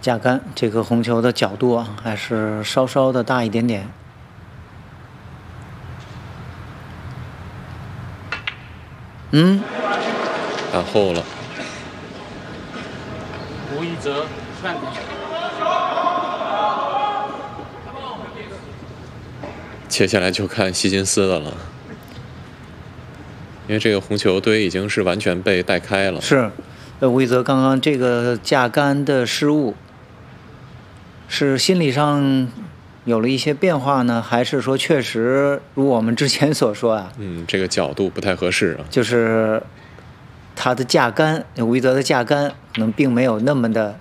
架杆这颗红球的角度啊，还是稍稍的大一点点。 打后了。 吴一泽看点。 接下来就看希金斯的了，因为这个红球堆已经是完全被带开了。 是，吴一泽刚刚这个架杆的失误，是心理上有了一些变化呢，还是说确实如我们之前所说啊？ 这个角度不太合适啊。 就是他的架杆，吴一泽的架杆可能并没有那么的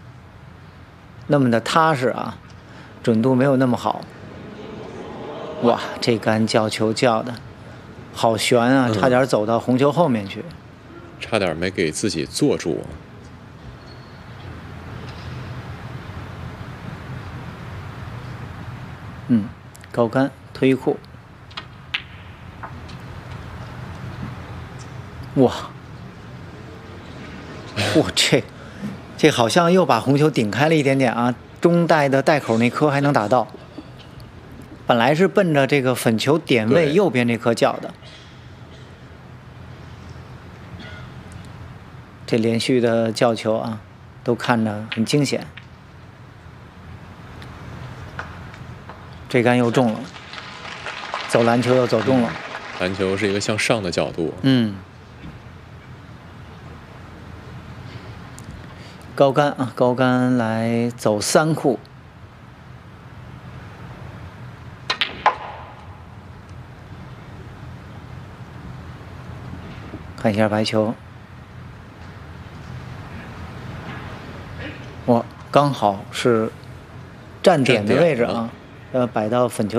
踏实啊，准度没有那么好。哇，这杆叫球叫的好悬啊，差点走到红球后面去， 差点没给自己坐住。 高杆推库，哇，这好像又把红球顶开了一点点啊，中带的带口那颗还能打到。本来是奔着这个粉球点位右边这颗叫的，这连续的叫球啊，都看着很惊险。这杆又中了，走篮球又走中了。 篮球是一个向上的角度。 高杆啊，高杆来走3库。看一下白球，哇，刚好是站点的位置啊，摆到粉球。